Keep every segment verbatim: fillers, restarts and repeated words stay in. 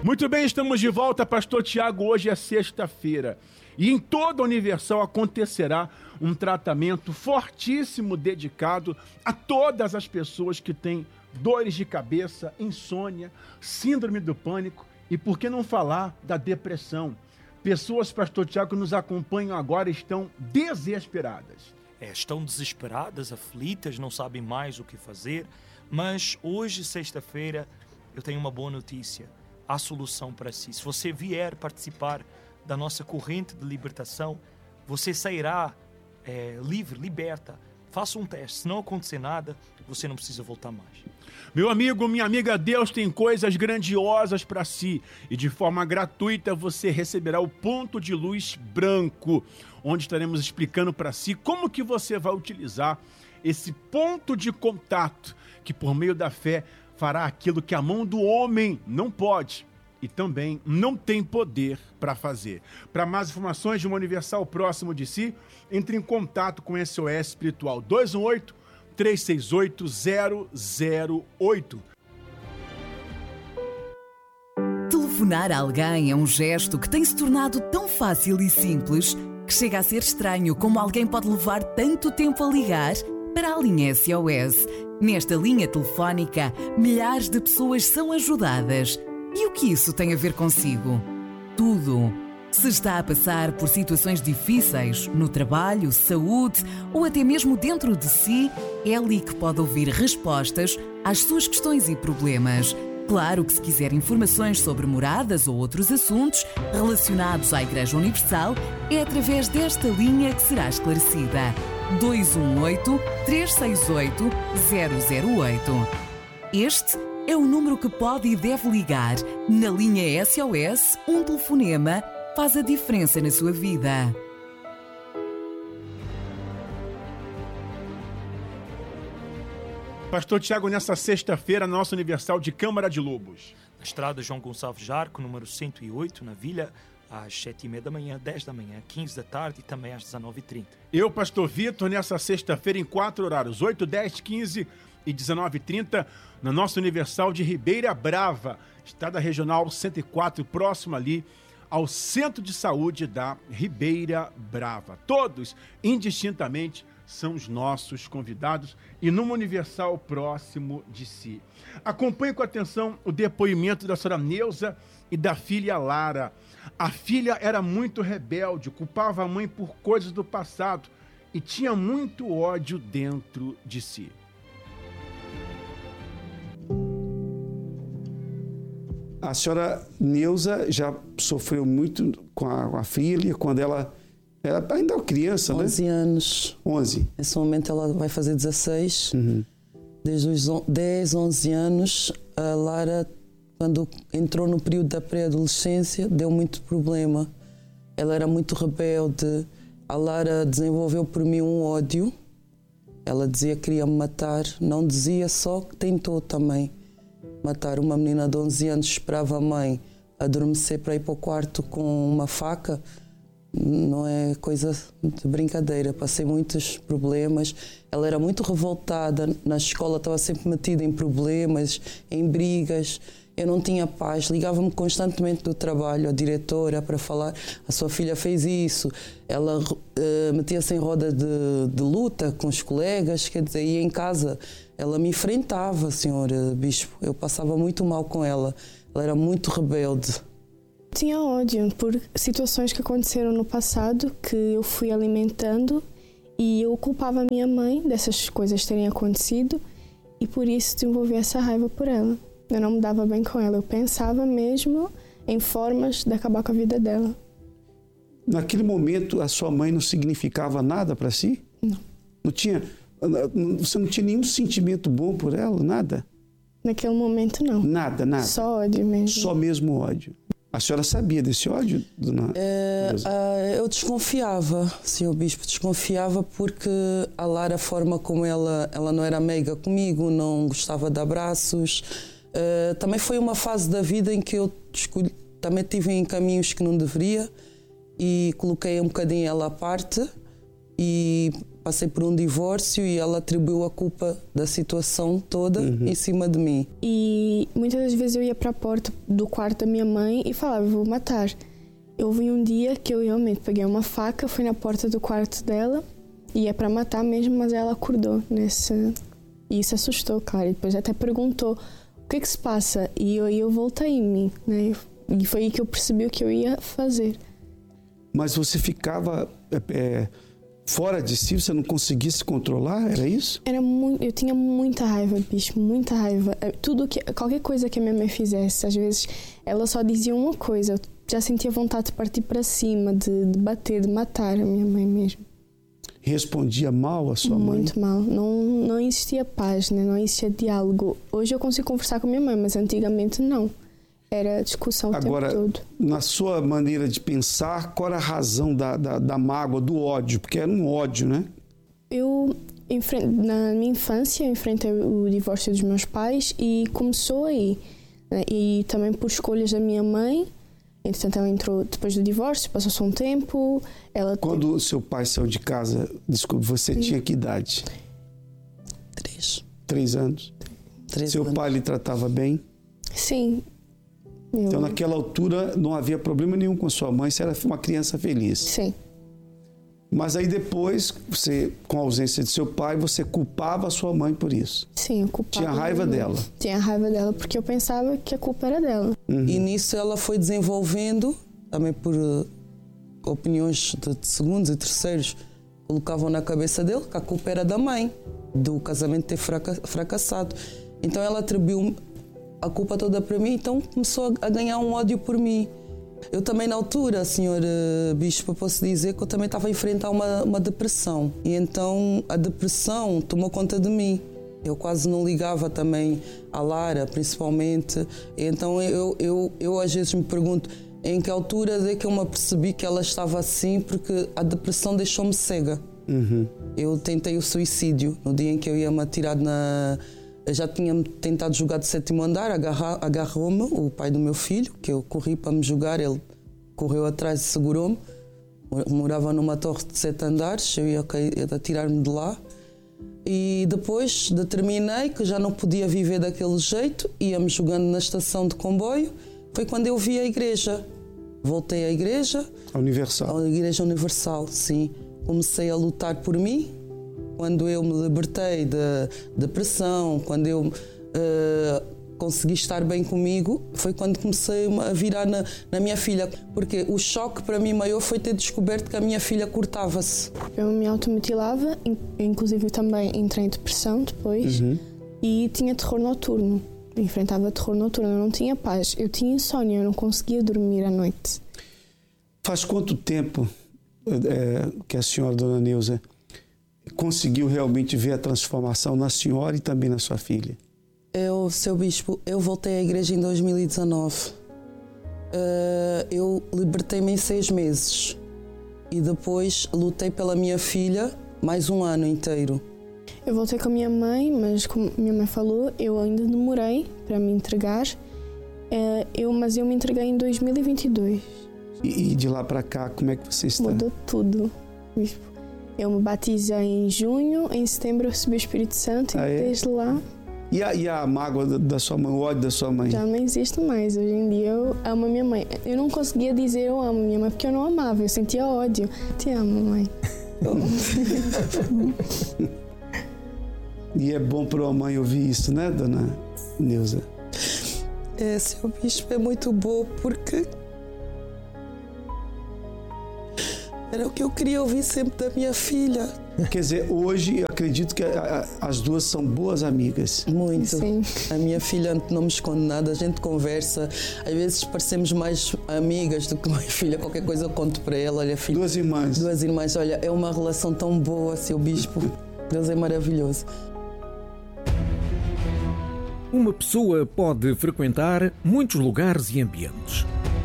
Muito bem, estamos de volta, Pastor Tiago. Hoje é sexta-feira e em toda a Universal acontecerá um tratamento fortíssimo dedicado a todas as pessoas que têm dores de cabeça, insônia, síndrome do pânico e, por que não falar, da depressão. Pessoas, Pastor Tiago, que nos acompanham agora estão desesperadas. É, estão desesperadas, aflitas, não sabem mais o que fazer, mas hoje, sexta-feira, eu tenho uma boa notícia. Há solução para si. Se você vier participar da nossa corrente de libertação, você sairá é, livre, liberta. Faça um teste. Se não acontecer nada, você não precisa voltar mais. Meu amigo, minha amiga, Deus tem coisas grandiosas para si. E de forma gratuita você receberá o ponto de luz branco, onde estaremos explicando para si como que você vai utilizar esse ponto de contato, que por meio da fé fará aquilo que a mão do homem não pode e também não tem poder para fazer. Para mais informações de uma Universal próximo de si, entre em contato com S O S Espiritual dois um oito, três seis oito, zero zero oito. Telefonar a alguém é um gesto que tem se tornado tão fácil e simples que chega a ser estranho como alguém pode levar tanto tempo a ligar para a linha S O S. Nesta linha telefónica, milhares de pessoas são ajudadas. E o que isso tem a ver consigo? Tudo. Se está a passar por situações difíceis, no trabalho, saúde ou até mesmo dentro de si, é ali que pode ouvir respostas às suas questões e problemas. Claro que se quiser informações sobre moradas ou outros assuntos relacionados à Igreja Universal, é através desta linha que será esclarecida. dois um oito, três seis oito, zero zero oito. Este é o número que pode e deve ligar. Na linha S O S, um telefonema faz a diferença na sua vida. Pastor Tiago, nessa sexta-feira, nossa Universal de Câmara de Lobos. Na estrada João Gonçalves Jarco, número cento e oito, na Vila, às sete e meia da manhã, dez da manhã, quinze da tarde e também às dezenove e trinta. Eu, Pastor Vitor, nessa sexta-feira em quatro horários, oito, dez, quinze e dezenove e trinta, na nossa Universal de Ribeira Brava, estrada regional cento e quatro, próximo ali ao Centro de Saúde da Ribeira Brava. Todos, indistintamente, são os nossos convidados e numa Universal próximo de si. Acompanhe com atenção o depoimento da senhora Neuza e da filha Lara. A filha era muito rebelde, culpava a mãe por coisas do passado e tinha muito ódio dentro de si. A senhora Neuza já sofreu muito com a, com a filha quando ela era ainda uma criança, né? onze anos. onze. Nesse momento ela vai fazer dezesseis. Uhum. Desde os dez, onze anos, a Lara, quando entrou no período da pré-adolescência, deu muito problema. Ela era muito rebelde. A Lara desenvolveu por mim um ódio. Ela dizia que queria me matar. Não dizia, só que tentou também matar. Uma menina de onze anos esperava a mãe adormecer para ir para o quarto com uma faca. Não é coisa de brincadeira. Passei muitos problemas. Ela era muito revoltada. Na escola estava sempre metida em problemas, em brigas. Eu não tinha paz. Ligava-me constantemente do trabalho, a diretora, para falar: a sua filha fez isso. Ela uh, metia-se em roda de, de luta com os colegas. Quer dizer, ia em casa. Ela me enfrentava, senhor Bispo. Eu passava muito mal com ela. Ela era muito rebelde. Tinha ódio por situações que aconteceram no passado, que eu fui alimentando, e eu culpava a minha mãe dessas coisas terem acontecido e por isso desenvolvi essa raiva por ela. Eu não me dava bem com ela, eu pensava mesmo em formas de acabar com a vida dela. Naquele momento a sua mãe não significava nada para si? Não. Não tinha, você não tinha nenhum sentimento bom por ela, nada? Naquele momento não. Nada, nada? Só ódio mesmo. Só mesmo ódio. A senhora sabia desse ódio, dona é, uh, Eu desconfiava, senhor Bispo, desconfiava porque a Lara, a forma como ela, ela não era meiga comigo, não gostava de abraços. Uh, também foi uma fase da vida em que eu escolhi, também tive em caminhos que não deveria e coloquei um bocadinho ela à parte e passei por um divórcio e ela atribuiu a culpa da situação toda uhum. em cima de mim. E muitas das vezes eu ia para a porta do quarto da minha mãe e falava, vou matar. Eu vi um dia que eu realmente peguei uma faca, fui na porta do quarto dela e é para matar mesmo, mas ela acordou nesse... E isso assustou, claro. E depois até perguntou, o que é que se passa? E eu, eu voltei em mim, né? E foi aí que eu percebi o que eu ia fazer. Mas você ficava é, fora de si, você não conseguia se controlar, era isso? Era muito, eu tinha muita raiva, bicho, muita raiva. Tudo que, qualquer coisa que a minha mãe fizesse, às vezes ela só dizia uma coisa, eu já sentia vontade de partir para cima, de, de bater, de matar a minha mãe mesmo. Respondia mal a sua mãe? Muito mal, não, não existia paz, né? Não existia diálogo. Hoje eu consigo conversar com a minha mãe, mas antigamente não. Era discussão o Agora, tempo todo. Na sua maneira de pensar, qual era a razão da, da, da mágoa, do ódio? Porque era um ódio, né? Eu, na minha infância, eu enfrentei o divórcio dos meus pais e começou aí. Né? E também por escolhas da minha mãe. Entretanto, ela entrou depois do divórcio, passou-se um tempo. Ela Quando o seu pai saiu de casa, desculpe, você Sim. tinha que idade? Três. Três anos? Três seu anos. pai lhe tratava bem? Sim. Eu... Então, naquela altura, não havia problema nenhum com sua mãe, você era uma criança feliz. Sim. Mas aí depois, você, com a ausência de seu pai, você culpava a sua mãe por isso. Sim, eu culpava. Tinha raiva dela. Tinha raiva dela, porque eu pensava que a culpa era dela. Uhum. E nisso ela foi desenvolvendo, também por uh, opiniões de, de segundos e terceiros, colocavam na cabeça dele que a culpa era da mãe, do casamento ter fraca, fracassado. Então ela atribuiu a culpa toda para mim, então começou a ganhar um ódio por mim. Eu também na altura, senhor uh, Bispo, posso dizer que eu também estava a enfrentar uma, uma depressão. E então a depressão tomou conta de mim. Eu quase não ligava também à Lara, principalmente. E então eu, eu, eu às vezes me pergunto em que altura é que eu me apercebi que ela estava assim, porque a depressão deixou-me cega. Uhum. Eu tentei o suicídio no dia em que eu ia me atirar na... Eu já tinha tentado jogar de sétimo andar, agarra, agarrou-me o pai do meu filho, que eu corri para me jogar, ele correu atrás e segurou-me. Morava numa torre de sete andares, eu ia, ia atirar-me de lá. E depois determinei que já não podia viver daquele jeito, ia-me jogando na estação de comboio. Foi quando eu vi a igreja. Voltei à igreja. A Universal. A Igreja Universal, sim. Comecei a lutar por mim. Quando eu me libertei da depressão, quando eu uh, consegui estar bem comigo, foi quando comecei a virar na, na minha filha. Porque o choque para mim maior foi ter descoberto que a minha filha cortava-se. Eu me automutilava, inclusive também entrei em depressão depois, uhum. e tinha terror noturno. Eu enfrentava terror noturno, eu não tinha paz. Eu tinha insónia, eu não conseguia dormir à noite. Faz quanto tempo é, que a senhora, dona Neuza, conseguiu realmente ver a transformação na senhora e também na sua filha? Eu, seu Bispo, eu voltei à igreja em dois mil e dezanove. Uh, eu libertei-me em seis meses e depois lutei pela minha filha mais um ano inteiro. Eu voltei com a minha mãe, mas como minha mãe falou, eu ainda demorei para me entregar, uh, eu, mas eu me entreguei em dois mil e vinte e dois. E, e de lá para cá, como é que você está? Mudou tudo, Bispo. Eu me batizei em junho, em setembro eu recebi o Espírito Santo e ah, é? desde lá... E a, e a mágoa da, da sua mãe, o ódio da sua mãe? Já não existe mais. Hoje em dia eu amo a minha mãe. Eu não conseguia dizer eu amo a minha mãe porque eu não amava, eu sentia ódio. Te amo, mãe. E é bom para uma mãe ouvir isso, né, dona Neuza? É, seu Bispo, é muito bom porque... era o que eu queria ouvir sempre da minha filha. Quer dizer, hoje eu acredito que a, a, as duas são boas amigas. Muito. Sim. A minha filha não me esconde nada, a gente conversa. Às vezes parecemos mais amigas do que mãe e filha. Qualquer coisa eu conto para ela. Olha, filha, duas irmãs. Duas irmãs. Olha, é uma relação tão boa, seu Bispo. Deus é maravilhoso. Uma pessoa pode frequentar muitos lugares e ambientes.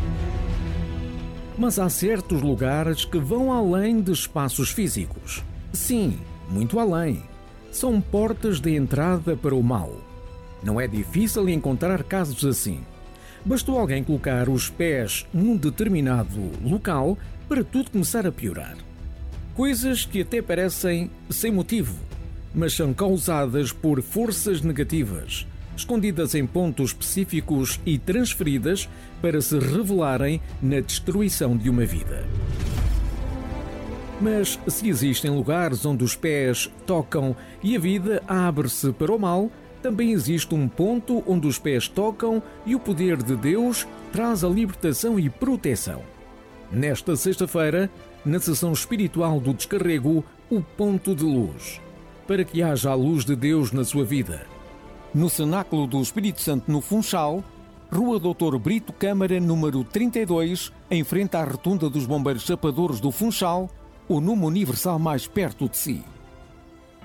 Mas há certos lugares que vão além de espaços físicos. Sim, muito além. São portas de entrada para o mal. Não é difícil encontrar casos assim. Bastou alguém colocar os pés num determinado local para tudo começar a piorar. Coisas que até parecem sem motivo, mas são causadas por forças negativas, escondidas em pontos específicos e transferidas para se revelarem na destruição de uma vida. Mas se existem lugares onde os pés tocam e a vida abre-se para o mal, também existe um ponto onde os pés tocam e o poder de Deus traz a libertação e proteção. Nesta sexta-feira, na sessão espiritual do Descarrego, o Ponto de Luz, para que haja a luz de Deus na sua vida. No Cenáculo do Espírito Santo, no Funchal, Rua doutor Brito Câmara, número trinta e dois, em frente à Rotunda dos Bombeiros Chapadores do Funchal, o número universal mais perto de si.